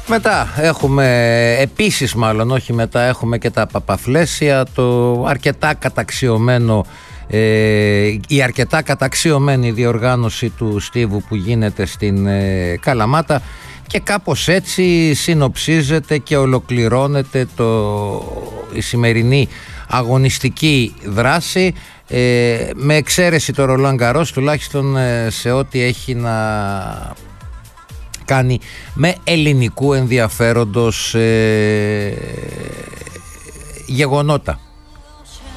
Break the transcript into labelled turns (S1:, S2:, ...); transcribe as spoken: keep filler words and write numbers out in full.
S1: Μετά έχουμε, επίσης μάλλον, όχι μετά, έχουμε και τα παπαφλέσια, το αρκετά καταξιωμένο, ε, η αρκετά καταξιωμένη διοργάνωση του Στίβου που γίνεται στην ε, Καλαμάτα, και κάπως έτσι συνοψίζεται και ολοκληρώνεται το, η σημερινή αγωνιστική δράση, ε, με εξαίρεση το Ρολάν Γκαρός, τουλάχιστον ε, σε ό,τι έχει να κάνει με ελληνικού ενδιαφέροντος ε, γεγονότα.